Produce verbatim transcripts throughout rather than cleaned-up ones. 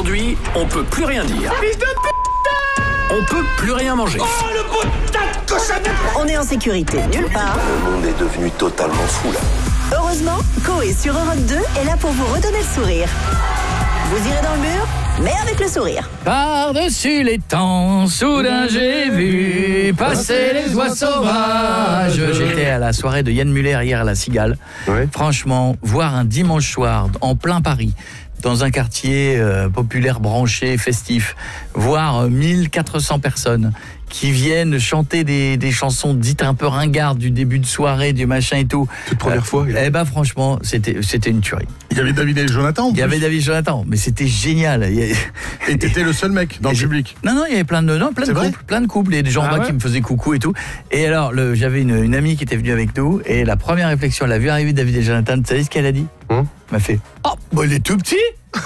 Aujourd'hui, on peut plus rien dire. Fils de putain! On peut plus rien manger. Oh, le putain de cochonnette! On est en sécurité nulle part. Le monde est devenu totalement fou là. Heureusement, Coé sur Europe deux est là pour vous redonner le sourire. Vous irez dans le mur, mais avec le sourire. Par-dessus les temps, soudain j'ai vu passer les oies sauvages. J'étais à la soirée de Yann Muller hier à la Cigale. Ouais. Franchement, voir un dimanche soir en plein Paris, dans un quartier euh, populaire branché, festif, voir euh, mille quatre cents personnes qui viennent chanter des, des chansons dites un peu ringardes du début de soirée, du machin et tout. Toute première euh, fois. Eh ben franchement, c'était c'était une tuerie. Il y avait David et Jonathan. Il y avait David et Jonathan, mais c'était génial. Il y a... Et t'étais le seul mec dans le public. Non, non, il y avait plein de, non, plein de C'est vrai couples, plein de couples, et des gens Ah en bas ouais qui me faisaient coucou et tout. Et alors, le, j'avais une, une amie qui était venue avec nous, et la première réflexion, elle a vu arriver David et Jonathan, tu savais ce qu'elle a dit? Hum Elle m'a fait, oh, bah, il est tout petit.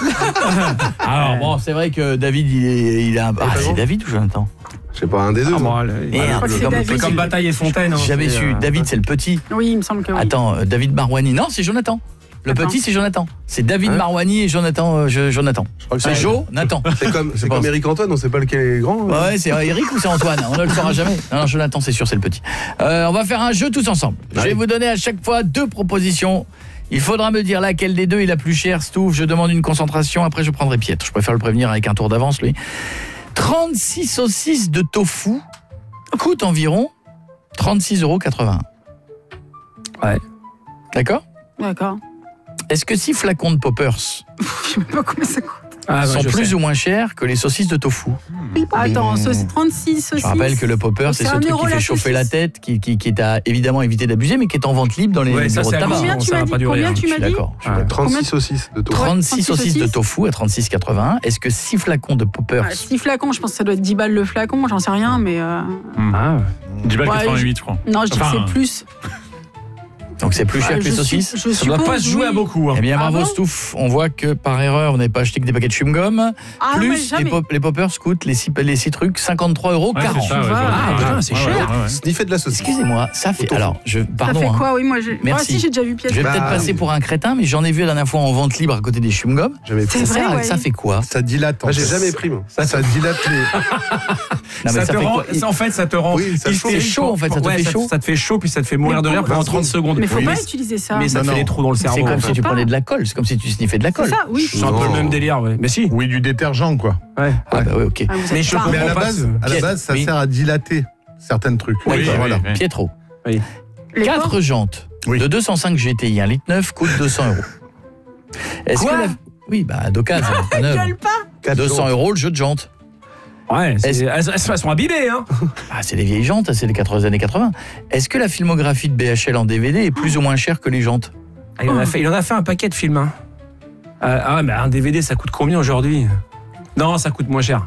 Alors bon, c'est vrai que David, il est, il a, ah, c'est David ou Jonathan? Je sais pas, un des deux. Ah, non bon, le- Merde. le- Je crois le- que comme, c'est David. comme Bataille et Fontaine. hein, J'avais c'est, su, euh, David c'est le petit. Oui, il me semble que oui. Attends, euh, David Marouani, non, c'est Jonathan. Le Attends. petit, c'est Jonathan. C'est David Hein Marouani et Jonathan. euh, je- Jonathan. que C'est c'est- Jo, Nathan. C'est comme, c'est pense. comme Eric Antoine, on sait pas lequel est grand. Ouais, ouais, c'est Eric ou c'est Antoine? On ne le saura jamais. Non, non, Jonathan, c'est sûr, c'est le petit. Euh, on va faire un jeu tous ensemble. Je vais Allez. vous donner à chaque fois deux propositions. Il faudra me dire laquelle des deux est la plus chère. Stouff, je demande une concentration. Après, je prendrai Pietre. Je préfère le prévenir avec un tour d'avance, lui. trente-six saucisses de tofu coûtent environ trente-six euros quatre-vingt-un. Ouais. D'accord? D'accord. Est-ce que six flacons de Poppers Je sais pas combien ça coûte. Ah, ouais, sont je plus sais. ou moins chers que les saucisses de tofu? Attends, sauce- trente-six saucisses. Je rappelle que le popper, c'est C'est ce un truc euro qui fait la chauffer la saucisse. tête, qui, qui, qui est à évidemment éviter d'abuser, mais qui est en vente libre dans les Ouais, ça, bureaux de c'est tabac. Combien Bon, tu ça m'as va dit pas durer, Combien hein. tu Je suis m'as dit d'accord. je suis Ouais. d'accord. trente-six Combien- saucisses de tofu. trente-six trente-six saucisses de saucisses. tofu à trente-six quatre-vingt-un. Est-ce que six flacons de poppers Ah, six flacons, je pense que ça doit être dix balles le flacon, j'en sais rien, mais... euh, Ah, ouais. dix balles Ouais, quatre-vingt-huit, je crois. Non, je dis Enfin, que c'est plus. donc c'est plus cher Ah, que les je saucisses? suis- je Ça doit pas suppose, se jouer oui. à beaucoup. hein. Eh bien Ah bravo bon Stouff, on voit que par erreur, vous n'avez pas acheté que des paquets de chewing-gum. Ah, mais Plus les, jamais. pop- les poppers coûtent les six, les six trucs cinquante-trois euros Ouais, quarante. c'est ça, ouais, je vois. Ah, putain, c'est Ouais, cher. ouais, ouais, ouais. Sniffer de la saucisse. Excusez-moi, ça fait... Alors, je... Ça Pardon, fait hein. quoi? Oui, moi, j'ai... Merci. Ah, si, j'ai déjà vu Piège. Je vais Bah, peut-être passer oui. pour un crétin, mais j'en ai vu la dernière fois en vente libre à côté des chewing-gums. J'avais pris. C'est Ça, vrai, sert à- ouais. ça fait quoi? Ça dilate. Moi, j'ai jamais pris, moi. Ça, ça dilate les. Non, mais Ça ça te fait rend, quoi? ça, en fait, ça te rend Oui, ça hystérique. fait chaud, en fait, ça te Ouais, fait chaud. Ça te fait chaud, puis ça te fait mourir de rire pendant trente secondes. Mais faut Oui, pas mais- utiliser ça. Mais ça Non, te fait non. des trous dans le cerveau. C'est comme en si fait. tu pas. prenais de la colle, c'est comme si tu sniffais de la colle. C'est ça, oui. C'est un peu le même délire, ouais. Mais si. Oui, du détergent, quoi. Ouais. Ah bah oui, ok. Ah, vous Mais êtes je pas- comprends Mais à la pas base, ce- à la Piètre, base, ça oui. sert à dilater certains trucs. Oui, voilà. Pietro. Oui. Les quatre porcs jantes Oui. de deux cent cinq G T I, un litre neuf, coûtent deux cents euros. Est-ce Quoi que la... Oui, bah d'occasion, pas neuve. Gueule pas. deux cents euros le jeu de jantes. Ouais, c'est- Est-ce- elles, elles sont abîmées, hein. Ah, c'est les vieilles jantes, c'est les quatre- années quatre-vingts. Est-ce que la filmographie de B H L en D V D est plus ou moins chère que les jantes? Ah, il, en a fait, il en a fait un paquet de films. Hein. Euh, ah, mais un D V D, ça coûte combien aujourd'hui? Non, ça coûte moins cher.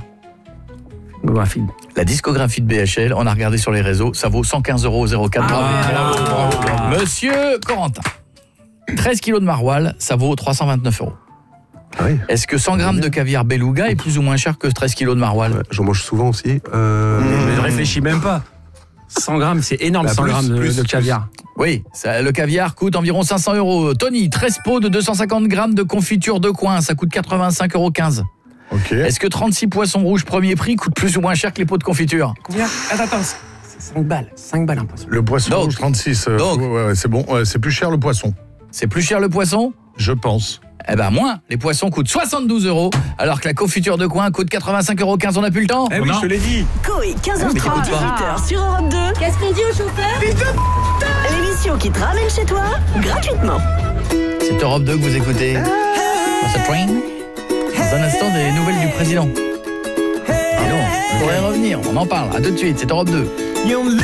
Bon, un film. La discographie de B H L, on a regardé sur les réseaux, ça vaut cent quinze euros zéro quatre. Ah, Bravo, bravo, bravo. Monsieur Corentin, treize kilos de maroilles, ça vaut trois cent vingt-neuf euros. Ah oui. Est-ce que cent grammes de caviar beluga est plus ou moins cher que treize kilos de maroilles? Ouais, j'en mange souvent aussi. Euh, Mais je réfléchis même pas. cent grammes, c'est énorme, Bah, cent plus, grammes de, plus, de caviar. Oui, ça, le caviar coûte environ cinq cents euros. Tony, treize pots de deux cent cinquante grammes de confiture de coin, ça coûte quatre-vingt-cinq euros quinze. Ok. Est-ce que trente-six poissons rouges premier prix coûtent plus ou moins cher que les pots de confiture? Combien? Attends, attends, c'est cinq balles. cinq balles un poisson. Le poisson Donc. rouge trente-six. euh, Donc. ouais, ouais, ouais, c'est bon. Ouais, c'est plus cher le poisson, C'est plus cher le poisson? je pense. Eh ben moins, les poissons coûtent soixante-douze euros, alors que la confiture de coin coûte quatre-vingt-cinq euros quinze, on n'a plus le temps? Eh oui, Non. je te l'ai dit. Coé, quinze heures Mais trente, t'écoutes pas. dix-huit heures sur Europe deux. Qu'est-ce qu'on dit au chauffeur? L'émission qui te ramène chez toi gratuitement. C'est Europe deux que vous écoutez. Dans ce train. Dans un instant, des nouvelles du président. Ah non, on pourrait revenir, on en parle. À tout de suite, c'est Europe deux.